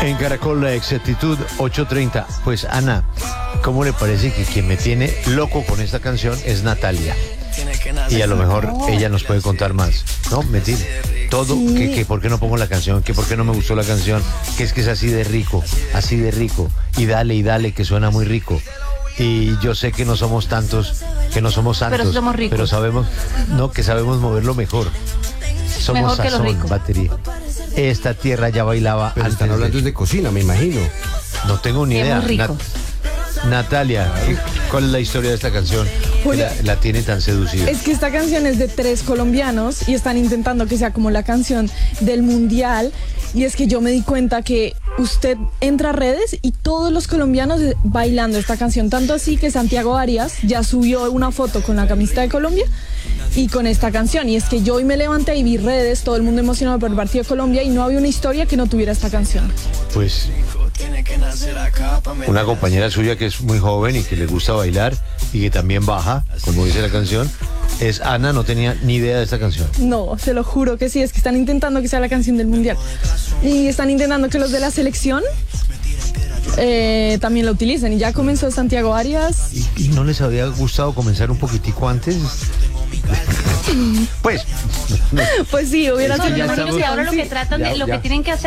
En Caracol la exactitud 8:30. Pues Ana, ¿cómo le parece que quien me tiene loco con esta canción es Natalia? Y a lo mejor ella nos puede contar más. No, mentira. Todo, Sí. que por qué no pongo la canción, que por qué no me gustó la canción, que es así de rico, y dale, que suena muy rico. Y yo sé que no somos tantos, que no somos santos, Pero somos ricos. pero sabemos, no, que sabemos moverlo mejor. Somos Mejor que los sazón, ricos. batería. Esta tierra ya bailaba Pero antes están hablando de... de cocina, me imagino. No tengo ni Es idea. muy rico. Natalia, ¿cuál es la historia de esta canción que Julia, la tiene tan seducida? Es que esta canción es de 3 colombianos y están intentando que sea como la canción del mundial. Y es que yo me di cuenta que usted entra a redes y todos los colombianos bailando esta canción. Tanto así que Santiago Arias ya subió una foto con la camiseta de Colombia y con esta canción. Y es que yo hoy me levanté y vi redes, todo el mundo emocionado por el partido de Colombia y no había una historia que no tuviera esta canción. Pues una compañera suya que es muy joven y que le gusta bailar y que también baja, como dice la canción, es Ana, no tenía ni idea de esta canción. No, se lo juro que sí, es que están intentando que sea la canción del mundial. Y están intentando que los de la selección también la utilicen. Y ya comenzó Santiago Arias. ¿Y no les había gustado comenzar un poquitico antes? Pues Pues sí, hubiera Es que sido ya una estamos- Y ahora lo que sí. tratan de, lo que tienen que hacer